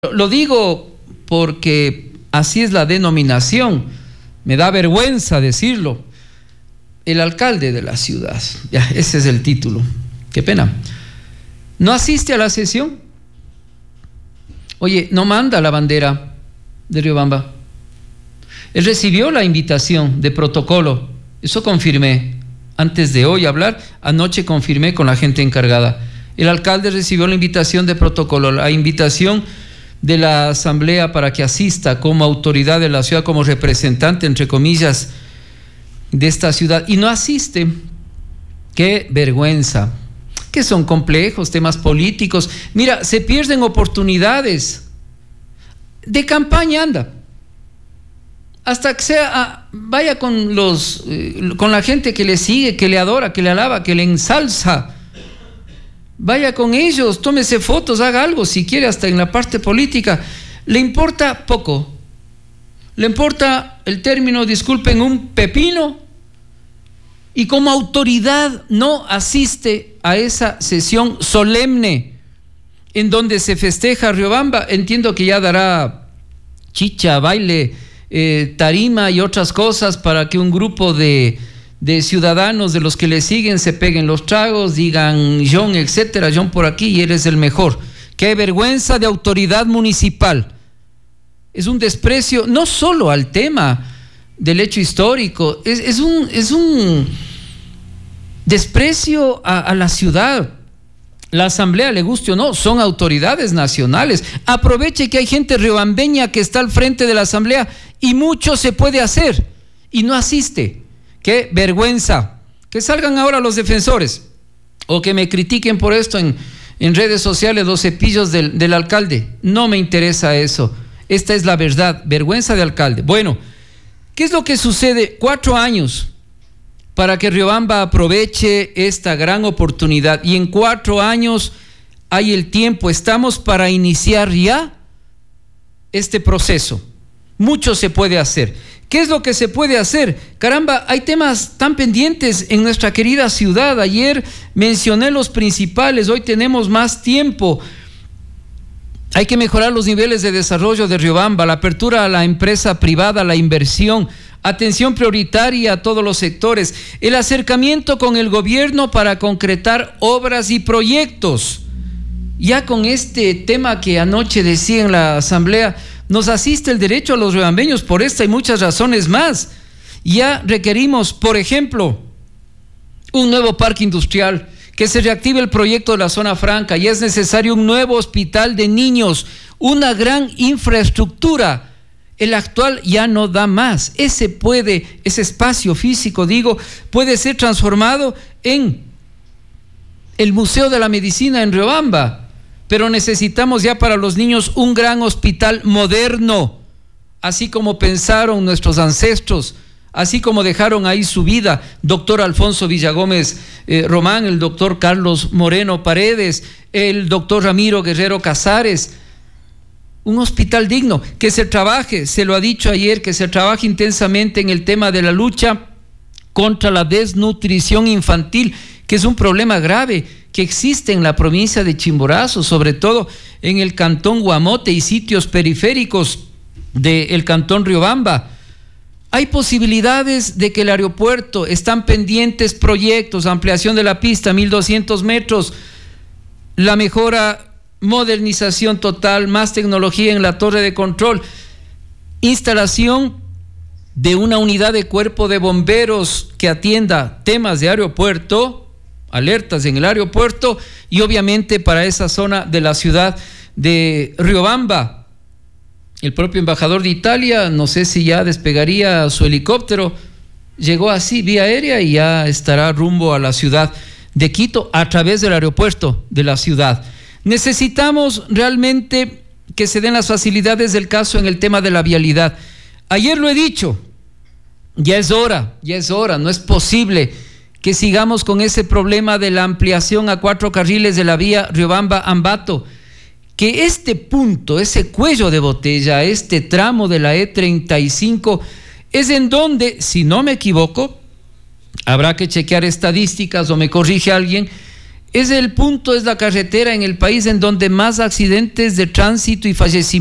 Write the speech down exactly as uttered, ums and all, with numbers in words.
Lo digo porque así es la denominación, me da vergüenza decirlo, el alcalde de la ciudad, ya, ese es el título, qué pena, no asiste a la sesión. Oye, no manda la bandera de Riobamba. Él recibió la invitación de protocolo, eso confirmé, antes de hoy hablar, anoche confirmé con la gente encargada. El alcalde recibió la invitación de protocolo, la invitación de la asamblea para que asista como autoridad de la ciudad, como representante, entre comillas, de esta ciudad, y no asiste. Qué vergüenza, que son complejos, temas políticos. Mira, se pierden oportunidades. De campaña anda, hasta que sea, vaya con los, eh, con la gente que le sigue, que le adora, que le alaba, que le ensalza. Vaya con ellos, tómese fotos, haga algo, si quiere, hasta en la parte política. Le importa poco. Le importa el término, disculpen, un pepino. Y como autoridad no asiste a esa sesión solemne en donde se festeja Riobamba. Entiendo que ya dará chicha, baile, eh, tarima y otras cosas para que un grupo de... de ciudadanos, de los que le siguen, se peguen los tragos, digan John, etcétera, John por aquí y eres el mejor. Qué vergüenza de autoridad municipal. Es un desprecio no solo al tema del hecho histórico, es, es, un, es un desprecio a, a la ciudad. La asamblea, le guste o no, son autoridades nacionales. Aproveche que hay gente riobambeña que está al frente de la asamblea y mucho se puede hacer y no asiste. ¡Qué vergüenza! Que salgan ahora los defensores o que me critiquen por esto en, en redes sociales, los cepillos del, del alcalde. No me interesa eso. Esta es la verdad. Vergüenza de alcalde. Bueno, ¿qué es lo que sucede? Cuatro años para que Riobamba aproveche esta gran oportunidad. Y en cuatro años hay el tiempo. Estamos para iniciar ya este proceso. Mucho se puede hacer. ¿Qué es lo que se puede hacer? Caramba, hay temas tan pendientes en nuestra querida ciudad. Ayer mencioné los principales, hoy tenemos más tiempo. Hay que mejorar los niveles de desarrollo de Riobamba, la apertura a la empresa privada, la inversión, atención prioritaria a todos los sectores, el acercamiento con el gobierno para concretar obras y proyectos. Ya con este tema que anoche decía en la asamblea, nos asiste el derecho a los riobambeños por esta y muchas razones más. Ya requerimos, por ejemplo, un nuevo parque industrial, que se reactive el proyecto de la zona franca, ya es necesario un nuevo hospital de niños, una gran infraestructura. El actual ya no da más. Ese puede, ese espacio físico, digo, puede ser transformado en el Museo de la Medicina en Riobamba. Pero necesitamos ya para los niños un gran hospital moderno, así como pensaron nuestros ancestros, así como dejaron ahí su vida, doctor Alfonso Villagómez eh, Román, el doctor Carlos Moreno Paredes, el doctor Ramiro Guerrero Casares. Un hospital digno, que se trabaje, se lo ha dicho ayer, que se trabaje intensamente en el tema de la lucha contra la desnutrición infantil, que es un problema grave que existe en la provincia de Chimborazo, sobre todo en el cantón Guamote y sitios periféricos del cantón Riobamba. Hay posibilidades de que el aeropuerto, están pendientes proyectos, ampliación de la pista, mil doscientos metros, la mejora, modernización total, más tecnología en la torre de control, instalación de una unidad de cuerpo de bomberos que atienda temas de aeropuerto, alertas en el aeropuerto y obviamente para esa zona de la ciudad de Riobamba. El propio embajador de Italia, no sé si ya despegaría su helicóptero, llegó así vía aérea y ya estará rumbo a la ciudad de Quito a través del aeropuerto de la ciudad. Necesitamos realmente que se den las facilidades del caso en el tema de la vialidad. Ayer lo he dicho, ya es hora, ya es hora, no es posible que sigamos con ese problema de la ampliación a cuatro carriles de la vía Riobamba-Ambato, que este punto, ese cuello de botella, este tramo de la E treinta y cinco, es en donde, si no me equivoco, habrá que chequear estadísticas o me corrige alguien, Es el punto, es la carretera en el país en donde más accidentes de tránsito y fallecimientos